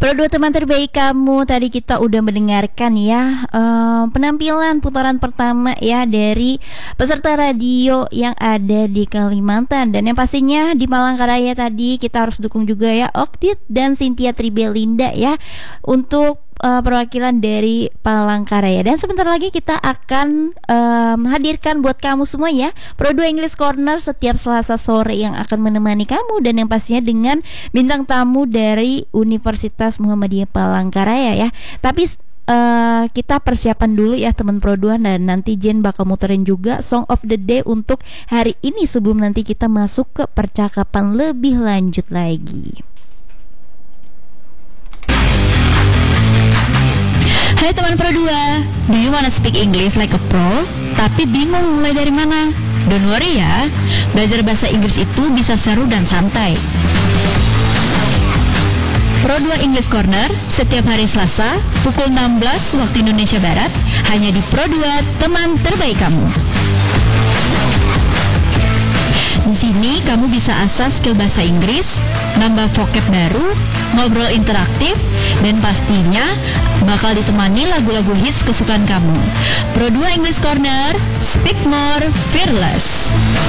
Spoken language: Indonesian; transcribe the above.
Pro 2 teman terbaik kamu, tadi kita udah mendengarkan ya penampilan putaran pertama ya dari peserta radio yang ada di Kalimantan. Dan yang pastinya di Palangkaraya tadi kita harus dukung juga ya Oktit dan Cynthia Tribelinda ya untuk perwakilan dari Palangkaraya. Dan sebentar lagi kita akan menghadirkan buat kamu semua ya Pro 2 English Corner setiap Selasa sore yang akan menemani kamu, dan yang pastinya dengan bintang tamu dari Universitas Muhammadiyah Palangkaraya ya. Tapi kita persiapan dulu ya teman Pro 2, dan nanti Jen bakal muterin juga Song of the Day untuk hari ini sebelum nanti kita masuk ke percakapan lebih lanjut lagi. Hai teman Pro 2, do you wanna speak English like a pro? Tapi bingung mulai dari mana? Don't worry ya, belajar bahasa Inggris itu bisa seru dan santai. Pro 2 English Corner setiap hari Selasa pukul 16 waktu Indonesia Barat hanya di Pro 2 teman terbaik kamu. Di sini kamu bisa asah skill bahasa Inggris, nambah vocab baru, ngobrol interaktif, dan pastinya bakal ditemani lagu-lagu hits kesukaan kamu. Pro 2 English Corner, speak more, fearless.